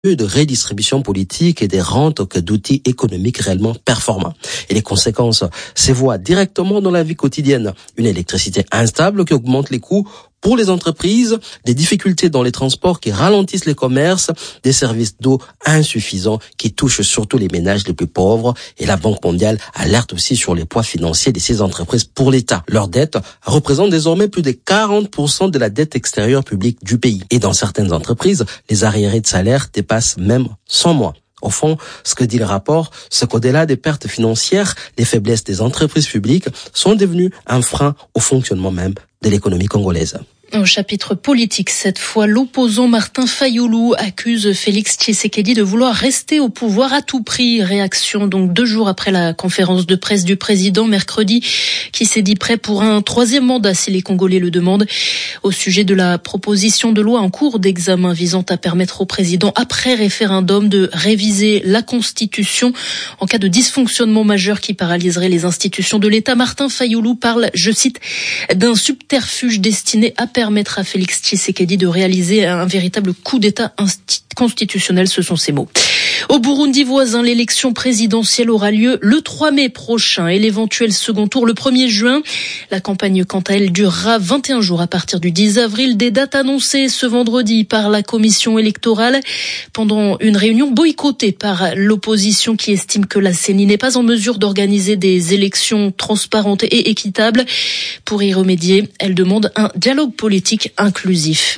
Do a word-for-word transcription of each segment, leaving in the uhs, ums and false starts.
de redistribution politique et des rentes que d'outils économiques réellement performants. Et les conséquences se voient directement dans la vie quotidienne. Une électricité instable qui augmente les coûts pour les entreprises, des difficultés dans les transports qui ralentissent les commerces, des services d'eau insuffisants qui touchent surtout les ménages les plus pauvres. Et la Banque mondiale alerte aussi sur les poids financiers de ces entreprises pour l'État. Leur dette représente désormais plus de quarante pour cent de la dette extérieure publique du pays. Et dans certaines entreprises, les arriérés de salaire dépassent même cent mois. Au fond, ce que dit le rapport, c'est qu'au-delà des pertes financières, les faiblesses des entreprises publiques sont devenues un frein au fonctionnement même de l'économie congolaise. Au chapitre politique, cette fois, l'opposant Martin Fayulu accuse Félix Tshisekedi de vouloir rester au pouvoir à tout prix. Réaction donc deux jours après la conférence de presse du président mercredi, qui s'est dit prêt pour un troisième mandat si les Congolais le demandent. Au sujet de la proposition de loi en cours d'examen visant à permettre au président, après référendum, de réviser la Constitution en cas de dysfonctionnement majeur qui paralyserait les institutions de l'État, Martin Fayulu parle, je cite, d'un subterfuge destiné à permettre permettre à Félix Tshisekedi de réaliser un véritable coup d'État constitutionnel, ce sont ses mots. Au Burundi voisin, l'élection présidentielle aura lieu le trois mai prochain et l'éventuel second tour le premier juin. La campagne, quant à elle, durera vingt et un jours à partir du dix avril, des dates annoncées ce vendredi par la commission électorale pendant une réunion boycottée par l'opposition qui estime que la C E N I n'est pas en mesure d'organiser des élections transparentes et équitables. Pour y remédier, elle demande un dialogue politique inclusif.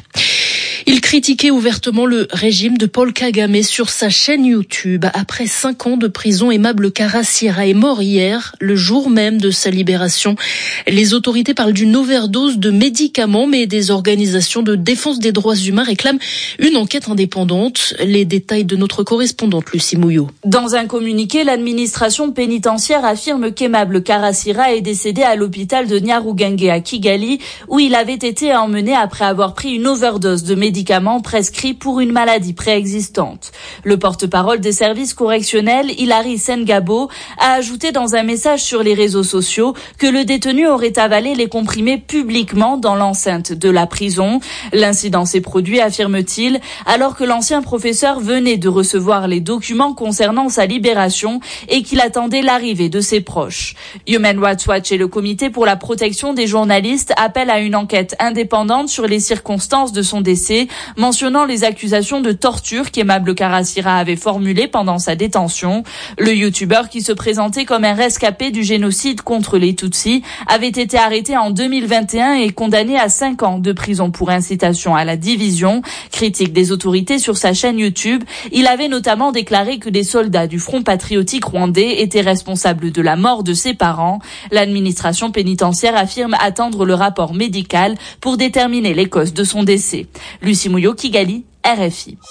Il critiquait ouvertement le régime de Paul Kagame sur sa chaîne YouTube. Après cinq ans de prison, Aimable Karasira est mort hier, le jour même de sa libération. Les autorités parlent d'une overdose de médicaments, mais des organisations de défense des droits humains réclament une enquête indépendante. Les détails de notre correspondante Lucie Mouillot. Dans un communiqué, l'administration pénitentiaire affirme qu'Aimable Karasira est décédé à l'hôpital de Nyarugenge à Kigali, où il avait été emmené après avoir pris une overdose de médicaments médicaments prescrits pour une maladie préexistante. Le porte-parole des services correctionnels, Hilary Sengabo, a ajouté dans un message sur les réseaux sociaux que le détenu aurait avalé les comprimés publiquement dans l'enceinte de la prison. L'incident s'est produit, affirme-t-il, alors que l'ancien professeur venait de recevoir les documents concernant sa libération et qu'il attendait l'arrivée de ses proches. Human Rights Watch et le Comité pour la protection des journalistes appellent à une enquête indépendante sur les circonstances de son décès, mentionnant les accusations de torture qu'Aimable Karasira avait formulées pendant sa détention. Le youtubeur qui se présentait comme un rescapé du génocide contre les Tutsis avait été arrêté en deux mille vingt et un et condamné à cinq ans de prison pour incitation à la division. Critique des autorités sur sa chaîne YouTube, il avait notamment déclaré que des soldats du Front patriotique rwandais étaient responsables de la mort de ses parents. L'administration pénitentiaire affirme attendre le rapport médical pour déterminer les causes de son décès. Lucie Mouillot, Kigali, R F I.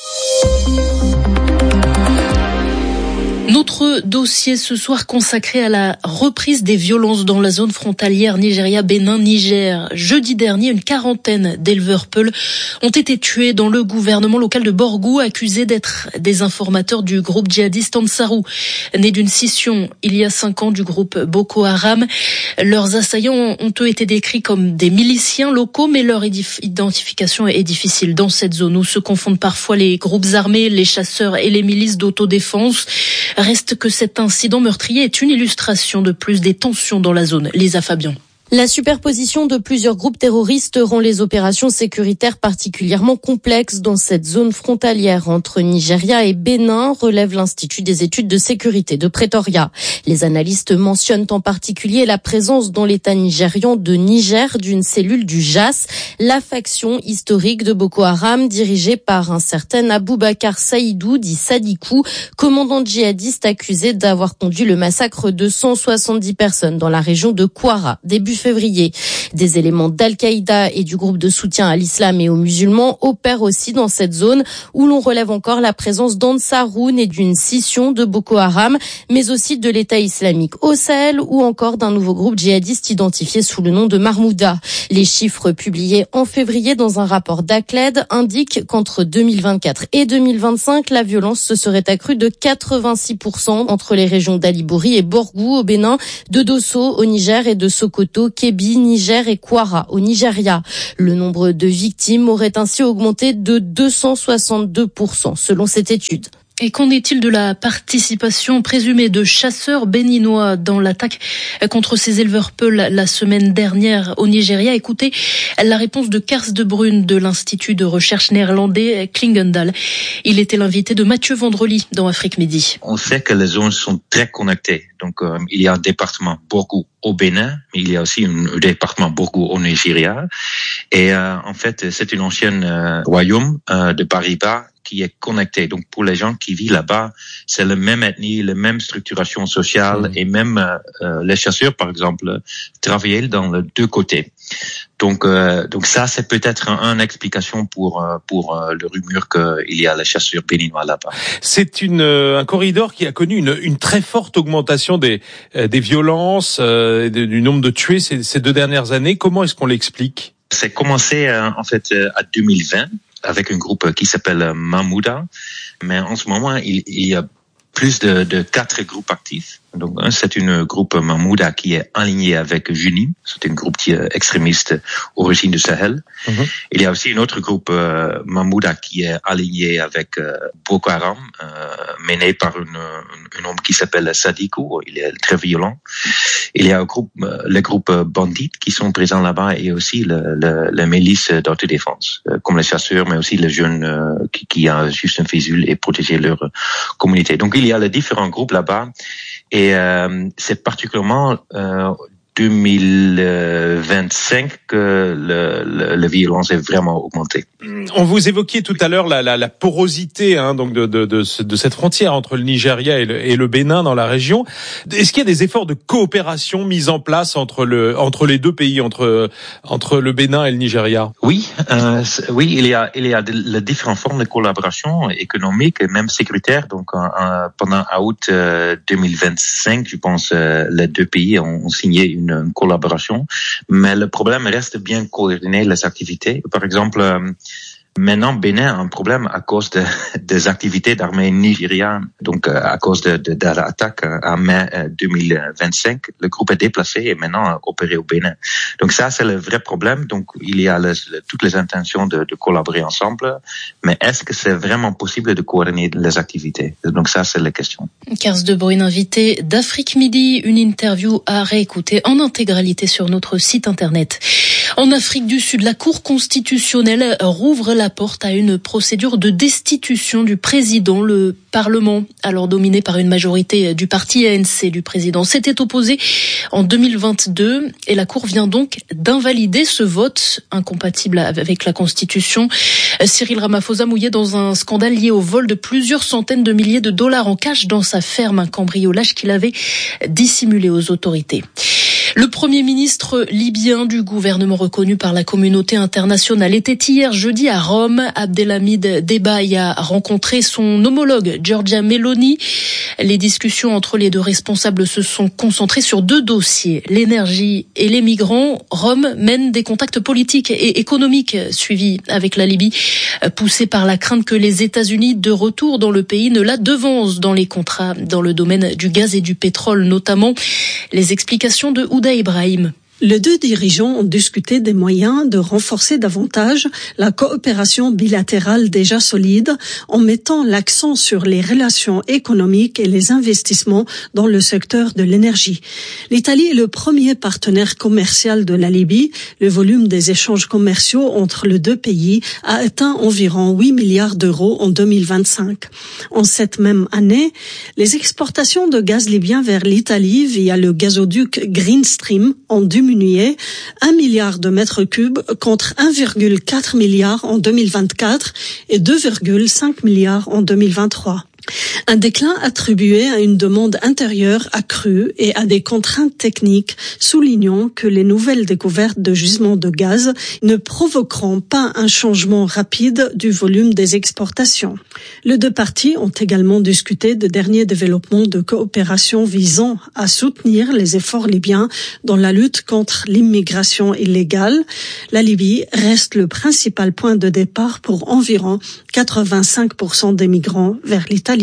Notre dossier ce soir consacré à la reprise des violences dans la zone frontalière Nigeria-Bénin-Niger. Jeudi dernier, une quarantaine d'éleveurs Peul ont été tués dans le gouvernement local de Borgou, accusés d'être des informateurs du groupe djihadiste Ansarou. Né d'une scission il y a cinq ans du groupe Boko Haram, leurs assaillants ont eux été décrits comme des miliciens locaux, mais leur identification est difficile dans cette zone où se confondent parfois les groupes armés, les chasseurs et les milices d'autodéfense. Reste que cet incident meurtrier est une illustration de plus des tensions dans la zone. Lisa Fabian. La superposition de plusieurs groupes terroristes rend les opérations sécuritaires particulièrement complexes dans cette zone frontalière entre Nigeria et Bénin, relève l'Institut des études de sécurité de Pretoria. Les analystes mentionnent en particulier la présence dans l'État nigérian de Niger d'une cellule du J A S, la faction historique de Boko Haram dirigée par un certain Aboubakar Saïdou, dit Sadikou, commandant djihadiste accusé d'avoir conduit le massacre de cent soixante-dix personnes dans la région de Kwara, début février. Des éléments d'Al-Qaïda et du groupe de soutien à l'islam et aux musulmans opèrent aussi dans cette zone où l'on relève encore la présence d'Ansarou et d'une scission de Boko Haram, mais aussi de l'État islamique au Sahel ou encore d'un nouveau groupe djihadiste identifié sous le nom de Marmouda. Les chiffres publiés en février dans un rapport d'Acled indiquent qu'entre deux mille vingt-quatre et deux mille vingt-cinq, la violence se serait accrue de quatre-vingt-six pour cent entre les régions d'Alibouri et Borgou au Bénin, de Dosso au Niger et de Sokoto, Kebbi, Niger et Kwara au Nigeria. Le nombre de victimes aurait ainsi augmenté de deux cent soixante-deux pour cent selon cette étude. Et qu'en est-il de la participation présumée de chasseurs béninois dans l'attaque contre ces éleveurs Peul la semaine dernière au Nigeria? Écoutez la réponse de Kars de Bruyne de l'Institut de recherche néerlandais Klingendal. Il était l'invité de Mathieu Vendrely dans Afrique Midi. On sait que les zones sont très connectées. Donc, euh, il y a un département Bourgou au Bénin, mais il y a aussi un département Bourgou au Nigeria. Et euh, en fait, c'est une ancienne euh, royaume euh, de Bariba qui est connecté. Donc, pour les gens qui vivent là-bas, c'est la même ethnie, la même structuration sociale mmh. et même euh, les chasseurs, par exemple, travaillaient dans les deux côtés. Donc, euh, donc ça, c'est peut-être une un explication pour pour euh, le rumeur qu'il y a les chasseurs béninois là-bas. C'est une un corridor qui a connu une une très forte augmentation des des violences, euh, du nombre de tués ces, ces deux dernières années. Comment est-ce qu'on l'explique? C'est commencé euh, en fait euh, à deux mille vingt avec un groupe qui s'appelle Mahmouda, mais en ce moment il, il y a plus de, de quatre groupes actifs. Donc, c'est une groupe Mahmouda qui est aligné avec Junim. C'est un groupe qui est extrémiste origine du Sahel. Mm-hmm. Il y a aussi un autre groupe euh, Mahmouda qui est aligné avec euh, Boko Haram, euh, mené par une, un homme qui s'appelle Sadikou. Il est très violent. Il y a un groupe, euh, les groupes bandits qui sont présents là-bas et aussi le, le, les milices d'autodéfense, euh, comme les chasseurs, mais aussi les jeunes euh, qui, qui ont juste un fusil et protéger leur communauté. Donc, il y a les différents groupes là-bas. Et euh, c'est particulièrement euh, deux mille vingt-cinq que le, le, la violence est vraiment augmentée. On vous évoquiez tout à l'heure la, la, la porosité hein, donc de, de, de, de cette frontière entre le Nigeria et le, et le Bénin dans la région. Est-ce qu'il y a des efforts de coopération mis en place entre le entre les deux pays, entre entre le Bénin et le Nigeria? Oui, euh, oui, il y a il y a de, de différentes formes de collaboration économique et même sécuritaire. Donc euh, pendant août euh, deux mille vingt-cinq, je pense, euh, les deux pays ont, ont signé une une collaboration, mais le problème reste de bien coordonner les activités. Par exemple, euh, maintenant, Bénin a un problème à cause de, des activités d'armée nigériane. Donc, euh, à cause de, de, de l'attaque en mai deux mille vingt-cinq, le groupe est déplacé et maintenant opéré au Bénin. Donc, ça, c'est le vrai problème. Donc, il y a le, le, toutes les intentions de, de collaborer ensemble, mais est-ce que c'est vraiment possible de coordonner les activités? Donc, ça, c'est la question. Kars de Bruyne, invité d'Afrique Midi, une interview à réécouter en intégralité sur notre site internet. En Afrique du Sud, la Cour constitutionnelle rouvre la porte à une procédure de destitution du président. Le Parlement, alors dominé par une majorité du parti A N C du président, s'était opposé en deux mille vingt-deux et la Cour vient donc d'invalider ce vote incompatible avec la Constitution. Cyril Ramaphosa mouillé dans un scandale lié au vol de plusieurs centaines de milliers de dollars en cash dans sa ferme, un cambriolage qu'il avait dissimulé aux autorités. Le Premier ministre libyen du gouvernement reconnu par la communauté internationale était hier jeudi à Rome. Abdelhamid Dbeibeh a rencontré son homologue Giorgia Meloni. Les discussions entre les deux responsables se sont concentrées sur deux dossiers, l'énergie et les migrants. Rome mène des contacts politiques et économiques suivis avec la Libye, poussés par la crainte que les États-Unis, de retour dans le pays, ne la devancent dans les contrats dans le domaine du gaz et du pétrole notamment. Les explications de Ouda Ibrahim. Les deux dirigeants ont discuté des moyens de renforcer davantage la coopération bilatérale déjà solide en mettant l'accent sur les relations économiques et les investissements dans le secteur de l'énergie. L'Italie est le premier partenaire commercial de la Libye. Le volume des échanges commerciaux entre les deux pays a atteint environ huit milliards d'euros en deux mille vingt-cinq. En cette même année, les exportations de gaz libyen vers l'Italie via le gazoduc Green Stream ont diminué un milliard de mètres cubes contre un virgule quatre milliard en deux mille vingt-quatre et deux virgule cinq milliards en deux mille vingt-trois. Un déclin attribué à une demande intérieure accrue et à des contraintes techniques, soulignant que les nouvelles découvertes de gisements de gaz ne provoqueront pas un changement rapide du volume des exportations. Les deux parties ont également discuté de derniers développements de coopération visant à soutenir les efforts libyens dans la lutte contre l'immigration illégale. La Libye reste le principal point de départ pour environ quatre-vingt-cinq pour cent des migrants vers l'Italie.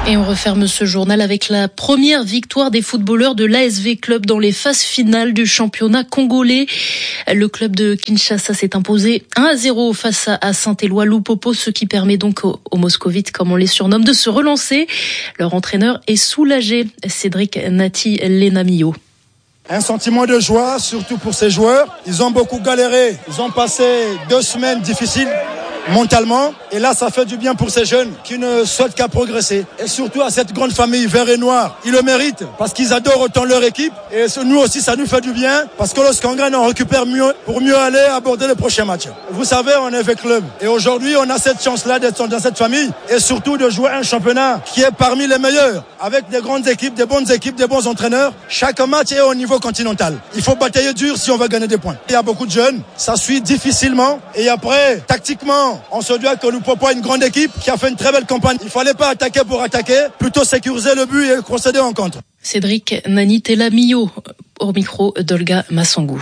Et on referme ce journal avec la première victoire des footballeurs de l'A S V Club dans les phases finales du championnat congolais. Le club de Kinshasa s'est imposé un à zéro face à Saint-Éloi Lupopo, ce qui permet donc aux, aux Moscovites, comme on les surnomme, de se relancer. Leur entraîneur est soulagé, Cédric Nati Lenamio. Un sentiment de joie, surtout pour ces joueurs. Ils ont beaucoup galéré. Ils ont passé deux semaines difficiles mentalement. Et là, ça fait du bien pour ces jeunes qui ne souhaitent qu'à progresser. Et surtout à cette grande famille vert et noir. Ils le méritent parce qu'ils adorent autant leur équipe. Et nous aussi, ça nous fait du bien parce que lorsqu'on gagne, on récupère mieux pour mieux aller aborder le prochain match. Vous savez, on est avec club. Et aujourd'hui, on a cette chance-là d'être dans cette famille et surtout de jouer un championnat qui est parmi les meilleurs. Avec des grandes équipes, des bonnes équipes, des bons entraîneurs. Chaque match est au niveau continental. Il faut batailler dur si on veut gagner des points. Il y a beaucoup de jeunes. Ça suit difficilement. Et après, tactiquement, on se doit que Lupopo a une grande équipe qui a fait une très belle campagne. Il fallait pas attaquer pour attaquer, plutôt sécuriser le but et procéder en contre. Cédric Nanitela-Mio au micro d'Olga Massangou.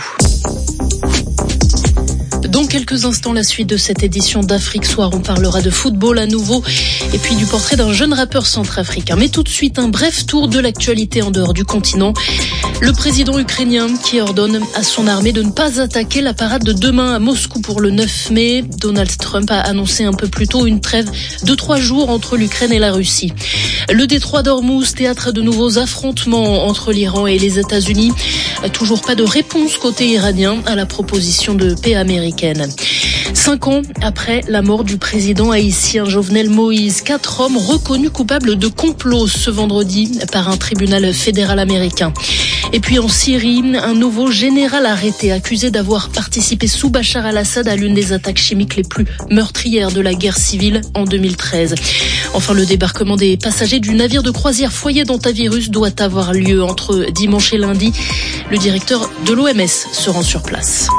Dans quelques instants, la suite de cette édition d'Afrique Soir. On parlera de football à nouveau et puis du portrait d'un jeune rappeur centrafricain. Mais tout de suite, un bref tour de l'actualité en dehors du continent. Le président ukrainien qui ordonne à son armée de ne pas attaquer la parade de demain à Moscou pour le neuf mai. Donald Trump a annoncé un peu plus tôt une trêve de trois jours entre l'Ukraine et la Russie. Le détroit d'Ormuz, théâtre de nouveaux affrontements entre l'Iran et les États-Unis. Toujours pas de réponse côté iranien à la proposition de paix américaine. Cinq ans après la mort du président haïtien Jovenel Moïse, quatre hommes reconnus coupables de complot ce vendredi par un tribunal fédéral américain. Et puis en Syrie, un nouveau général arrêté, accusé d'avoir participé sous Bachar al-Assad à l'une des attaques chimiques les plus meurtrières de la guerre civile en deux mille treize. Enfin, le débarquement des passagers du navire de croisière Foyer d'Antavirus doit avoir lieu entre dimanche et lundi. Le directeur de l'O M S se rend sur place.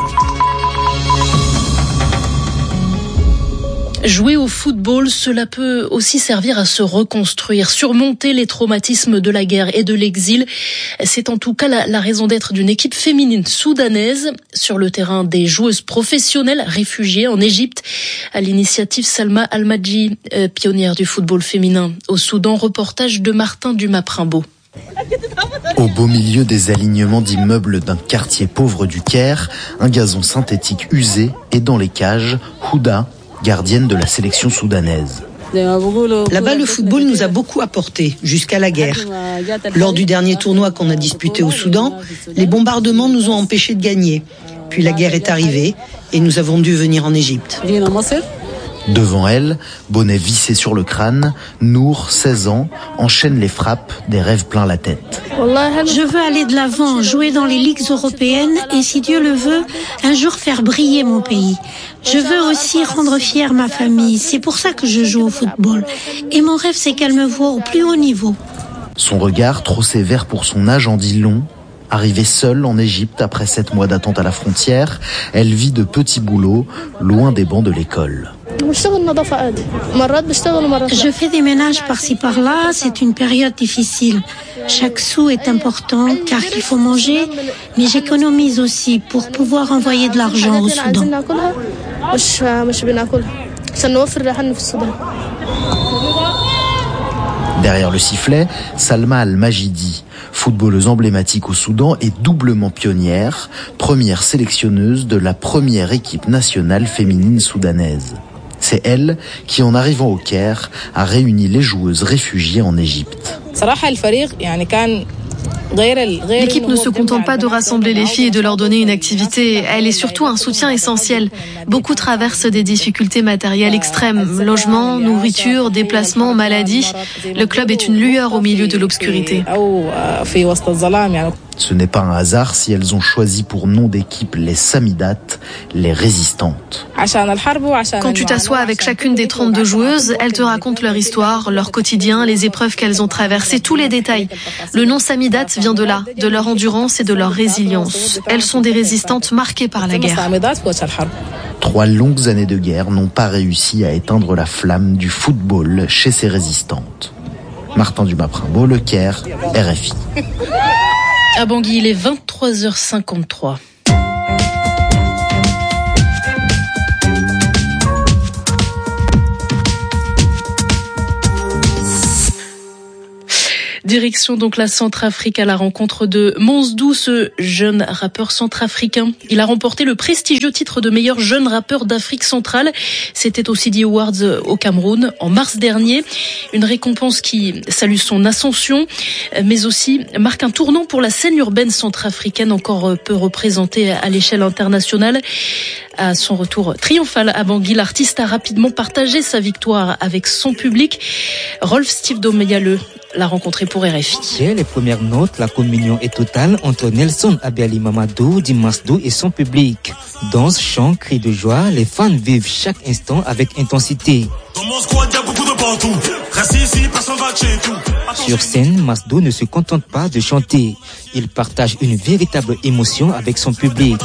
Jouer au football, cela peut aussi servir à se reconstruire, surmonter les traumatismes de la guerre et de l'exil. C'est en tout cas la, la raison d'être d'une équipe féminine soudanaise sur le terrain des joueuses professionnelles réfugiées en Égypte. À l'initiative Salma Al-Madji, euh, pionnière du football féminin au Soudan, reportage de Martin Dumas-Primbaud. Au beau milieu des alignements d'immeubles d'un quartier pauvre du Caire, un gazon synthétique usé et dans les cages, Houda, gardienne de la sélection soudanaise. Là-bas, le football nous a beaucoup apporté, jusqu'à la guerre. Lors du dernier tournoi qu'on a disputé au Soudan, les bombardements nous ont empêchés de gagner. Puis la guerre est arrivée et nous avons dû venir en Égypte. Devant elle, bonnet vissé sur le crâne, Nour, seize ans, enchaîne les frappes, des rêves plein la tête. Je veux aller de l'avant, jouer dans les ligues européennes et, si Dieu le veut, un jour faire briller mon pays. Je veux aussi rendre fière ma famille. C'est pour ça que je joue au football. Et mon rêve, c'est qu'elle me voie au plus haut niveau. Son regard, trop sévère pour son âge, en dit long. Arrivée seule en Égypte après sept mois d'attente à la frontière, elle vit de petits boulots, loin des bancs de l'école. Je fais des ménages par-ci par-là, c'est une période difficile. Chaque sou est important car il faut manger, mais j'économise aussi pour pouvoir envoyer de l'argent au Soudan. Derrière le sifflet, Salma Al-Majidi, footballeuse emblématique au Soudan et doublement pionnière, première sélectionneuse de la première équipe nationale féminine soudanaise. C'est elle qui, en arrivant au Caire, a réuni les joueuses réfugiées en Égypte. L'équipe ne se contente pas de rassembler les filles et de leur donner une activité. Elle est surtout un soutien essentiel. Beaucoup traversent des difficultés matérielles extrêmes. Logement, nourriture, déplacement, maladie. Le club est une lueur au milieu de l'obscurité. Ce n'est pas un hasard si elles ont choisi pour nom d'équipe les Samidates, les résistantes. Quand tu t'assois avec chacune des trente-deux joueuses, elles te racontent leur histoire, leur quotidien, les épreuves qu'elles ont traversées, tous les détails. Le nom Samidates vient de là, de leur endurance et de leur résilience. Elles sont des résistantes marquées par la guerre. Trois longues années de guerre n'ont pas réussi à éteindre la flamme du football chez ces résistantes. Martin Dumas-Primbaud, Le Caire, R F I. À Bangui, il est vingt-trois heures cinquante-trois. Direction donc la Centrafrique à la rencontre de Mansdou, ce jeune rappeur centrafricain. Il a remporté le prestigieux titre de meilleur jeune rappeur d'Afrique centrale. C'était au C D Awards au Cameroun en mars dernier. Une récompense qui salue son ascension, mais aussi marque un tournant pour la scène urbaine centrafricaine, encore peu représentée à l'échelle internationale. À son retour triomphal à Bangui, l'artiste a rapidement partagé sa victoire avec son public. Rolf Steve Domeyale l'a rencontré pour R F I. Dès les premières notes, la communion est totale entre Nelson Abiali Mamadou, dit Mansdou et son public. Danse, chant, cris de joie, les fans vivent chaque instant avec intensité. Sur scène, Mansdou ne se contente pas de chanter. Il partage une véritable émotion avec son public.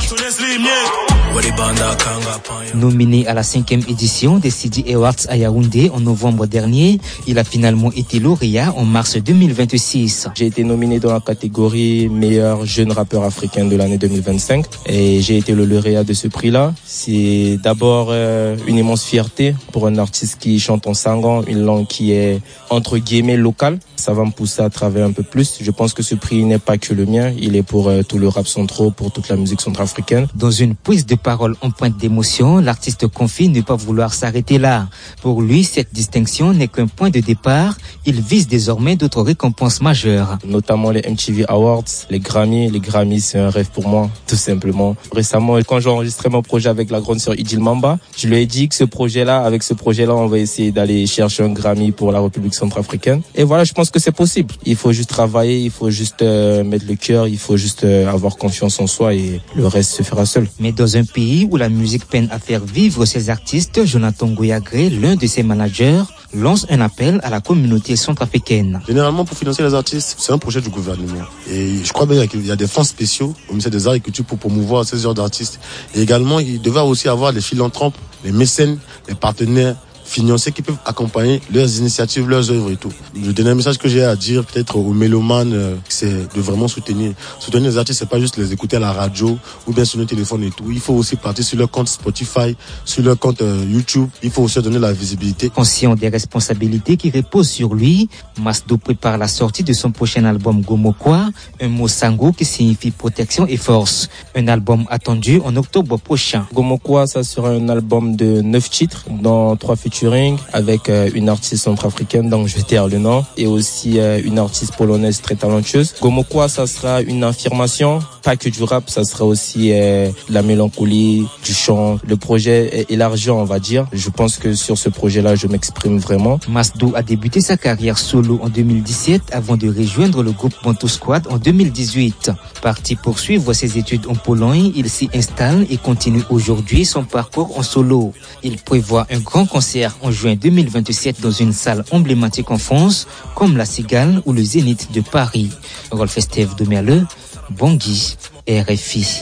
Nominé à la cinquième édition des C D Awards à Yaoundé en novembre dernier, il a finalement été lauréat en mars deux mille vingt-six. J'ai été nominé dans la catégorie meilleur jeune rappeur africain de l'année deux mille vingt-cinq et j'ai été le lauréat de ce prix-là. C'est d'abord euh, une immense fierté pour un artiste qui chante en sangan, une langue qui est entre guillemets locale. Ça va me pousser à travailler un peu plus. Je pense que ce prix n'est pas que le mien, il est pour euh, tout le rap centraux, pour toute la musique centrafricaine. Dans une prise de parole en pointe d'émotion, l'artiste confie ne pas vouloir s'arrêter là. Pour lui, cette distinction n'est qu'un point de départ. Il vise désormais d'autres récompenses majeures. Notamment les M T V Awards, les Grammy. Les Grammy, c'est un rêve pour moi, tout simplement. Récemment, quand j'ai enregistré mon projet avec la grande sœur Idil Mamba, je lui ai dit que ce projet-là, avec ce projet-là, on va essayer d'aller chercher un Grammy pour la République centrafricaine. Et voilà, je pense que c'est possible. Il faut juste travailler, il faut juste euh, mettre le cœur, il faut juste euh, avoir confiance en soi et le reste se fera seul. Mais dans un pays où la musique peine à faire vivre ses artistes, Jonathan Goyagré, l'un de ses managers, lance un appel à la communauté centrafricaine. Généralement, pour financer les artistes, c'est un projet du gouvernement. Et je crois bien qu'il y a des fonds spéciaux au ministère des Arts et Culture pour promouvoir ces genres d'artistes. Et également, il devrait aussi avoir les philanthropes, les mécènes, les partenaires financiers qui peuvent accompagner leurs initiatives, leurs œuvres et tout. Le dernier message que j'ai à dire peut-être aux mélomanes, euh, c'est de vraiment soutenir. Soutenir les artistes, c'est pas juste les écouter à la radio ou bien sur le téléphone et tout. Il faut aussi partir sur leur compte Spotify, sur leur compte euh, YouTube. Il faut aussi donner la visibilité. Conscient des responsabilités qui reposent sur lui, Mansdou prépare la sortie de son prochain album Gomokwa, un mot sango qui signifie protection et force. Un album attendu en octobre prochain. Gomokwa, ça sera un album de neuf titres, dans trois featuring avec euh, une artiste centrafricaine dont je vais taire le nom et aussi euh, une artiste polonaise très talentueuse. Gomokwa, ça sera une affirmation, pas que du rap, ça sera aussi euh, de la mélancolie, du chant. Le projet est élargi, on va dire. Je pense que sur ce projet-là, je m'exprime vraiment. Mansdou a débuté sa carrière solo en deux mille dix-sept avant de rejoindre le groupe Bantu Squad en deux mille dix-huit. Parti poursuivre ses études en Pologne, il s'y installe et continue aujourd'hui son parcours en solo. Il prévoit un grand concert en juin deux mille vingt-sept dans une salle emblématique en France, comme la Cigale ou le Zénith de Paris. Rolf Steve Domeyale, Bangui, R F I.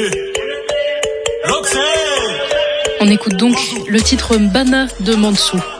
On écoute donc le titre Bana de Mansdou.